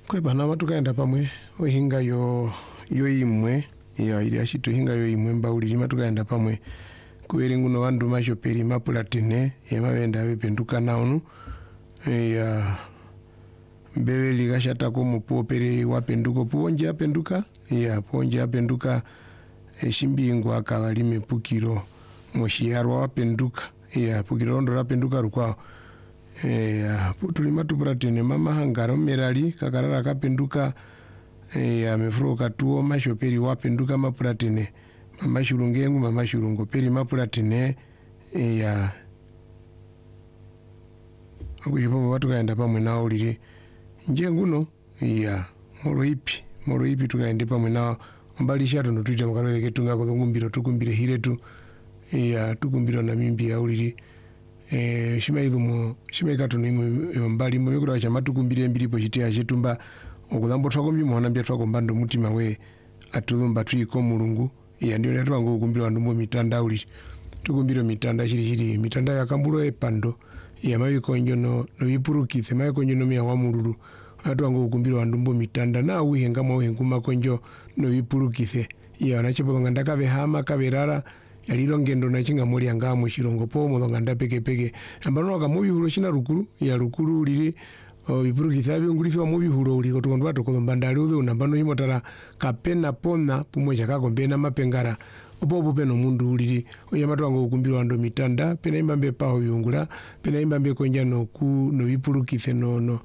kwe panama tukaenda pamwe ohinga yo imwe ya ili ashito hinga yo imwe mbaulili matukaenda pamwe kuweri nguno wandu mashoperi mapulatine yemavenda vependuka naonu ya mbeveli kashatako mupuoperi wapenduko puonje apenduka ya puonje apenduka shimbingo akavalime pukiro moshiyarwa wapenduka ya pukiro rondo rapenduka rukwao tulima tupulatine mama hangaro merali kakarara kapenduka mefuro katuo mashoperi wapenduka mapulatine mama shurungengu mama shurungo peri mapulatine akuchipomo watu kaenda pamwe nao lili nje nguno moro ipi tukaende pamwe nao mbali shato notuita makaroe ketunga kumbiro tukumbire hiretu tukumbiro na mimbi ya ulili shimaikato nimwe mbali mwekura chama tukumbire mbiripo chitia chetumba okuzambo twako mbimuhona mbia twako mbando mutima we atuzumba tuiko mulungu ndio netu wangu kumbiro ndumbo mitanda ulili tukumbiro mitanda shiri mitanda yakambulo epando mabikonjo no bipurukitse mabikonjo no miya wa mululu atu wangu kumbiro ndumbo mitanda na uhenga mwa uhenguma konjo no bipurukitse nachipo nganda kave hama kave rara yaliro ngendo na chinga muri anga mu shirongo po mo nganda peke ambano akamubi hulo china rukuru rukuru lili bipurukitse abingulisi wa mubi hulo uli kotondo atoko mbandali uzo nambano imotara kapena pona pumwe chakakombe na mapengara opo peno mundu ulili oyamatu wangu kumbiro ndo mitanda pena imbambe paho yungula pena imbambe konja no bipurukitse no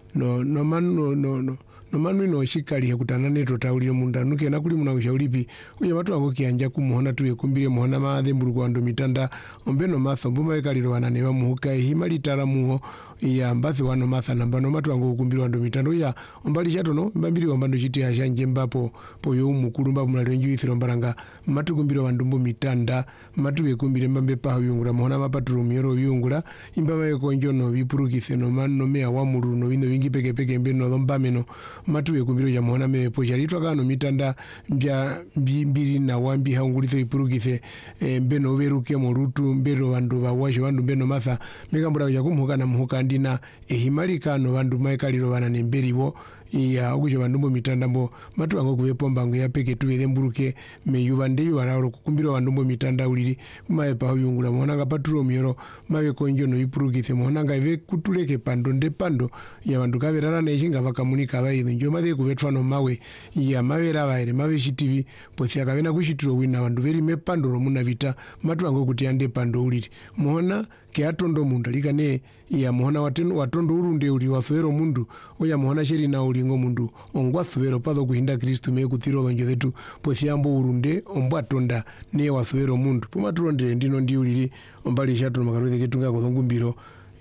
manu ino shikali yakutana neto tauli munda nuke nakuli muna ushaulipi uya watu wangu kianja kumuhona tuwe kumbire muhona maadhe mburu kwa ndo mitanda ombeno matho mbuma ekaliro wanane wa muhuka himali tara muho ya mbathi wano matha nambano matu wangu kumbire wa ndo mitanda uya ombali shato no mbambiri wambando chiti ya shanje mbapo po yo umukulu mbapo mnalenju ithiro mbaranga matu kumbire wa ndumbo mitanda matu wekumbire mbambe paho yungula muhona mapaturu miyoro yungula imbama yekonjo no vipurukise no manu mea wamuru no vino vingi peke mbeno lombameno matu wekumbiro ya muhona mepo chalitwa kano mitanda mbiri na wambi haungulitho ipurukise mbeno veruke morutu mbeno wandu wawashe wandu mbeno matha megambura ya kumuhuka na muhuka ndina himali kano wandu maekaliro wanane mberiwo okucho vandumbo mitanda mbo matu wangu kuwepo mbangu ya peke tuwele mburuke meyuwa ndeyu warao kukumbiro vandumbo mitanda ulili maepa huyungula mohonanga paturo miyoro mawe konjo no ipurukise mohonanga ive kutuleke pando nde pando ya wandu kaverara na ishinga wakamunika waizu njo mathe kuvetwano mawe mawe rawaere mawe shitivi posi akavena kushituro wina wandu veri mepando romuna vita matu wangu kuti ande pando ulili mohona ke atondo mundu alikane mohona watondo urunde uli wafero mundu oya mohona sheri na ulingo mundu ongwafero pado kuhinda Kristu mekuthiro lonjo zetu posi ambo urunde ombo atonda ne wafero mundu pomaturonde ndino ndi ulili ombali shato makaruze ketunga kozongumbiro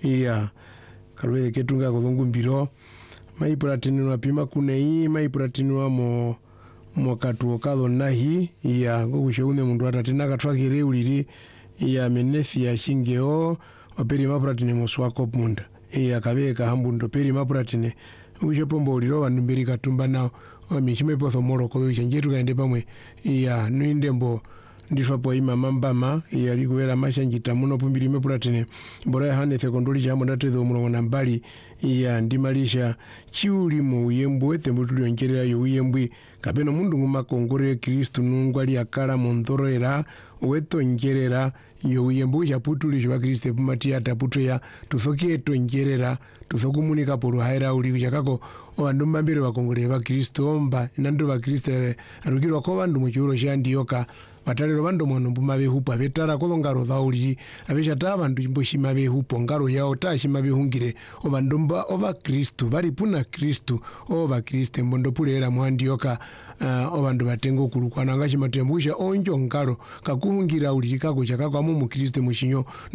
karuze ketunga kozongumbiro maipulatini wapima kune maipulatini wa mokatu okalo nahi ngokusheune mundu atatina katwakire ulili menesi ya shingeo waperi mapulatine moswako munda kabeka hambundo peri mapulatine uche pombo uliro wandu mberi katumba nao mishime potho moro kowe uchenjetu kaende pamwe nuindembo ndishwapo mambama likuwela mashanjita muno pumbiri mepulatine mbora ya hane sekondoli jambo ndatezo mulongo na mbali ndimalisha chiuli mu uyembwe tembutuli onkerera yo uyembwe kapeno mundu ngumakongore Kristu nungwali akala monthorera weto ngerera yo uyembwe chaputuli shwa Kristu pumatia taputo ya tusokie to ngerera tusokumunika poru haira uli chakako wandu mbambire wakongore wa Kristu omba nando wa Kristu arukirwa ko bandu mu churo shandiyoka batalero bando mwono mbuma behupa betara ko ngaro zauli abeshata bandu imboshima behupo ngaro yao tashima behungire obandumba ova Kristu bari puna Kristu ova Kristu mbondo pulera mwandioka obandu batengo kulukwana ngashima tembusha onjo ngaro kakuhungira uli kako chakako amu mu Kristu mushinyo